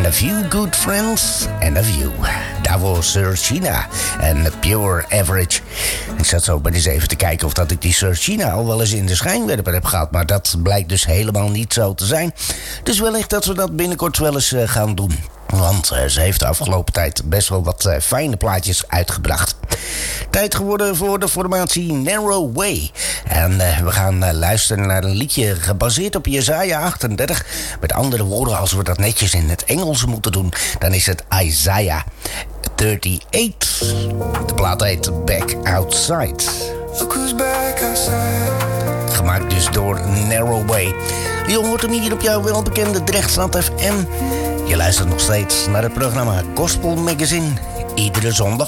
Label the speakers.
Speaker 1: A Few Good Friends and A View. Daarvoor Sir China en Pure Average. Ik zat zo maar eens even te kijken of dat ik die Sir China al wel eens in de schijnwerper heb gehad. Maar dat blijkt dus helemaal niet zo te zijn. Dus wellicht dat we dat binnenkort wel eens gaan doen. Want ze heeft de afgelopen tijd best wel wat fijne plaatjes uitgebracht. Tijd geworden voor de formatie Narrow Way. En we gaan luisteren naar een liedje gebaseerd op Jesaja 38. Met andere woorden, als we dat netjes in het Engels moeten doen, dan is het Isaiah 38. De plaat heet Back Outside. Gemaakt dus door Narrow Way. Je hoort hem hier op jouw welbekende Drechtstad FM. Je luistert nog steeds naar het programma Gospel Magazine. Iedere zondag